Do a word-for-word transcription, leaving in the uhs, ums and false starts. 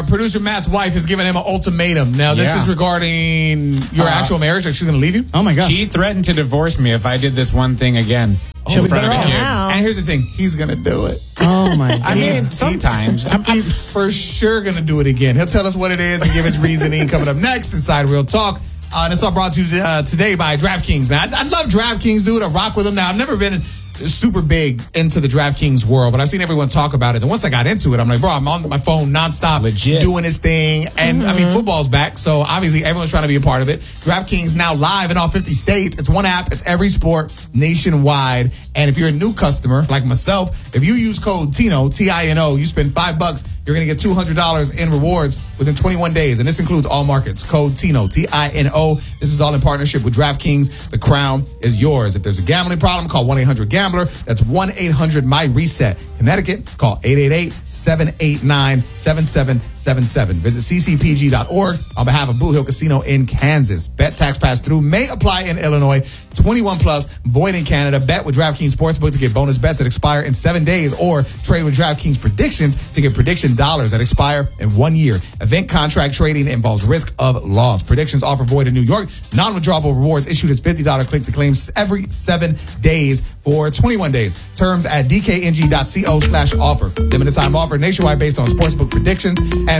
producer Matt's wife has given him an ultimatum. Now, this Yeah. is regarding your Uh, actual marriage. Like, she's going to leave you? Oh, my God. She threatened to divorce me if I did this one thing again She'll in front of the better kids. off. And here's the thing. He's going to do it. Oh, my God. I mean, sometimes. I'm, I'm, He's for sure going to do it again. He'll tell us what it is and give his reasoning. Coming up next inside Real Talk. Uh, and it's all brought to you uh, today by DraftKings, man. I, I love DraftKings, dude. I rock with them now. I've never been super big into the DraftKings world, but I've seen everyone talk about it. And once I got into it, I'm like, bro, I'm on my phone nonstop, Legit. doing this thing. And Mm-hmm. I mean, football's back, so obviously everyone's trying to be a part of it. DraftKings now live in all fifty states. It's one app. It's every sport nationwide. And if you're a new customer like myself, if you use code Tino, T I N O, you spend five bucks, you're going to get two hundred dollars in rewards within twenty-one days. And this includes all markets. Code Tino, T I N O. This is all in partnership with DraftKings. The crown is yours. If there's a gambling problem, call one eight hundred gambler. That's one eight hundred M Y reset. Connecticut, call eight eight eight, seven eight nine, seven seven seven seven. Visit c c p g dot org on behalf of Blue Hill Casino in Kansas. Bet tax pass through may apply in Illinois. twenty-one plus, void in Canada. Bet with DraftKings Sportsbook to get bonus bets that expire in seven days or trade with DraftKings Predictions to get prediction dollars that expire in one year. Event contract trading involves risk of loss. Predictions offer void in New York. Non-withdrawable rewards issued as fifty dollars click to claims every seven days for twenty-one days. Terms at d k n g dot co slash offer. Limited time offer nationwide based on sportsbook predictions and